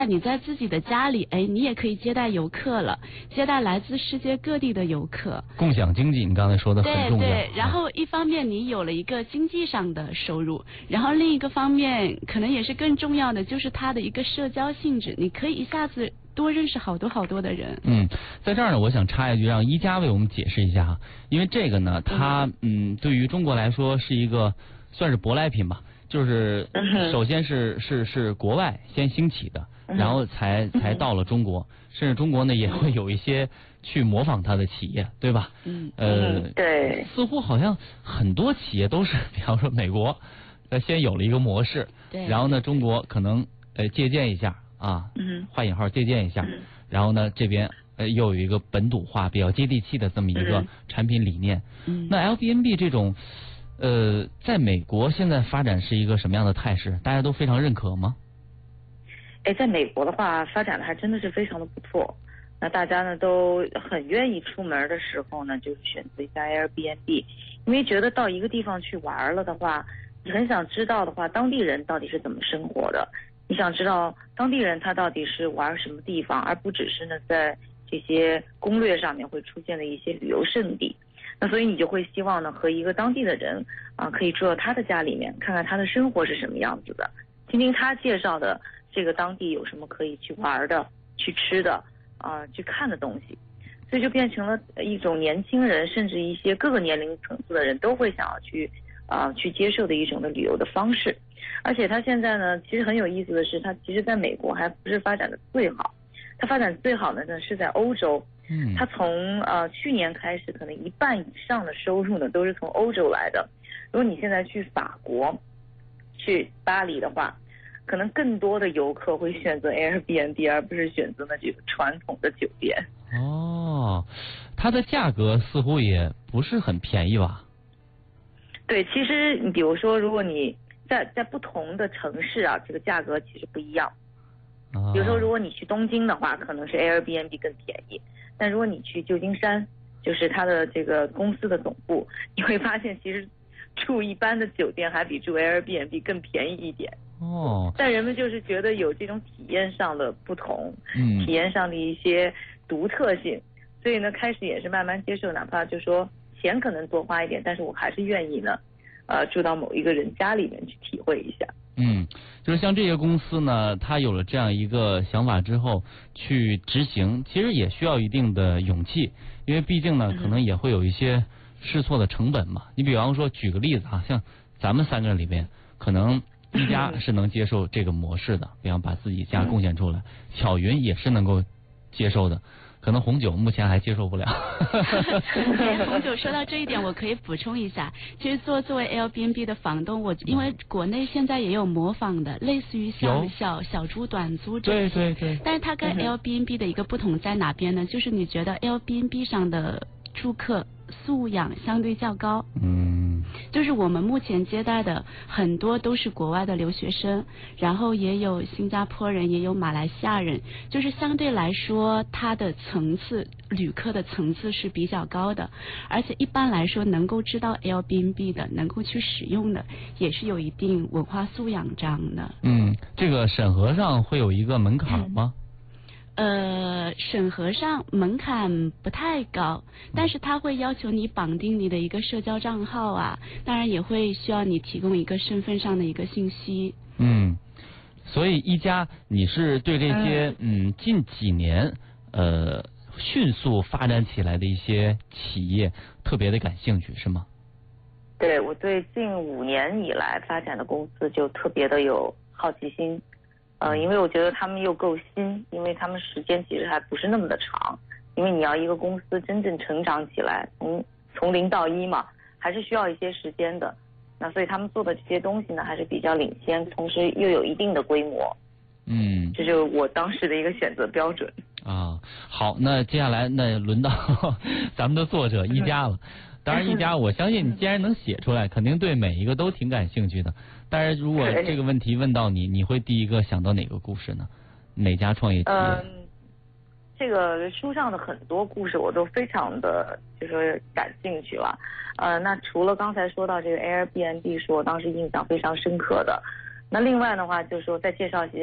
你在自己的家里，你也可以接待游客了，接待来自世界各地的游客。 共享经济，你刚才说的很重要。 对，然后一方面你有了一个经济上的收入，然后另一个方面可能也是更重要的，就是它的一个社交性质，你可以一下子多认识好多的人。 在这儿呢，我想插一句，让一佳为我们解释一下哈，因为这个呢，它对于中国来说是一个算是舶来品吧，就是首先是国外先兴起的，然后才到了中国，甚至中国呢也会有一些去模仿它的企业，对吧？ 对， 似乎好像很多企业都是，比方说美国，先有了一个模式，然后呢，中国可能借鉴一下啊，画引号借鉴一下，然后呢这边又有一个本土化、比较接地气的这么一个产品理念。那 Airbnb 这种在美国现在发展是一个什么样的态势？大家都非常认可吗？ 在美国的话，发展的还真的是非常的不错。那大家呢都很愿意出门的时候呢，就是选择一下 Airbnb， 因为觉得到一个地方去玩了的话，你很想知道的话，当地人到底是怎么生活的，你想知道当地人他到底是玩什么地方，而不只是呢在这些攻略上面会出现的一些旅游胜地。那所以你就会希望呢和一个当地的人可以住到他的家里面，看看他的生活是什么样子的，听听他介绍的这个当地有什么可以去玩的、去吃的去看的东西。所以就变成了一种年轻人甚至一些各个年龄层次的人都会想要去接受的一种的旅游的方式。而且它现在呢其实很有意思的是，它其实在美国还不是发展的最好，它发展最好的呢是在欧洲。它从去年开始，可能一半以上的收入呢都是从欧洲来的。如果你现在去法国、去巴黎的话，可能更多的游客会选择 Airbnb 而不是选择呢这个传统的酒店。 它的价格似乎也不是很便宜吧？ 对，其实你比如说，如果你在不同的城市这个价格其实不一样。比如说，如果你去东京的话，可能是 Airbnb 更便宜。但如果你去旧金山，就是它的这个公司的总部，你会发现其实住一般的酒店还比住 Airbnb 更便宜一点。但人们就是觉得有这种体验上的不同，体验上的一些独特性，所以呢，开始也是慢慢接受，哪怕就说钱可能多花一点，但是我还是愿意呢，住到某一个人家里面去体会一下。 就是像这些公司呢，它有了这样一个想法之后去执行，其实也需要一定的勇气，因为毕竟呢，可能也会有一些试错的成本嘛。你比方说，举个例子像咱们三个里面，可能一家是能接受这个模式的，比方把自己家贡献出来，巧云也是能够接受的。可能红酒目前还接受不了。 红酒说到这一点，我可以补充一下，其实作为 Airbnb 的房东，因为国内现在也有模仿的，类似于像小猪短租这些。对。但是它跟 Airbnb 的一个不同在哪边呢？就是你觉得 Airbnb 上的住客素养相对较高。就是我们目前接待的很多都是国外的留学生，然后也有新加坡人，也有马来西亚人，就是相对来说它的层次，旅客的层次是比较高的，而且一般来说能够知道 Airbnb 的，能够去使用的，也是有一定文化素养这样的。 这个审核上会有一个门槛吗？ 审核上门槛不太高，但是他会要求你绑定你的一个社交账号当然也会需要你提供一个身份上的一个信息。 所以一家你是对这些近几年迅速发展起来的一些企业特别的感兴趣是吗？ 对，我对近5年以来发展的公司就特别的有好奇心。因为我觉得他们又够新，因为他们时间其实还不是那么的长，因为你要一个公司真正成长起来，从0到1嘛，还是需要一些时间的。那所以他们做的这些东西呢，还是比较领先，同时又有一定的规模。这就是我当时的一个选择标准。 好，那接下来那轮到咱们的作者一家了。当然一家我相信你既然能写出来，肯定对每一个都挺感兴趣的。但是如果这个问题问到你，你会第一个想到哪个故事呢？哪家创业企业？ 这个书上的很多故事我都非常的就是感兴趣了。那除了刚才说到这个 Airbnb 是我当时印象非常深刻的，那另外的话就是说再介绍一些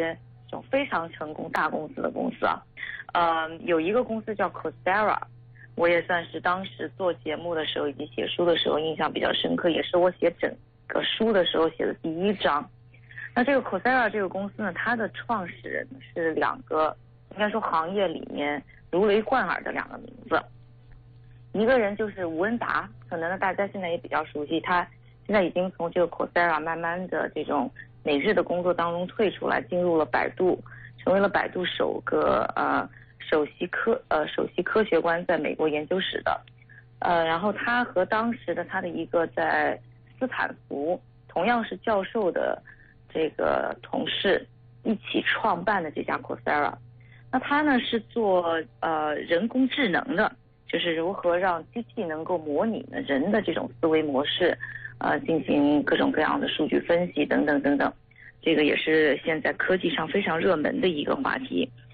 这种非常成功大公司的公司啊，有一个公司叫 Coursera， 我也算是当时做节目的时候以及写书的时候印象比较深刻，也是我写整个书的时候写的第一章。那这个 Coursera 这个公司呢，它的创始人是两个，应该说行业里面如雷贯耳的两个名字。一个人就是吴恩达，可能呢大家现在也比较熟悉，他现在已经从这个 Coursera 慢慢的这种每日的工作当中退出来，进入了百度，成为了百度首席科学官在美国研究室的。然后他和当时的他的一个在斯坦福同样是教授的这个同事一起创办的这家 Coursera。那他呢是做人工智能的，就是如何让机器能够模拟呢人的这种思维模式，进行各种各样的数据分析等等等等，这个也是现在科技上非常热门的一个话题。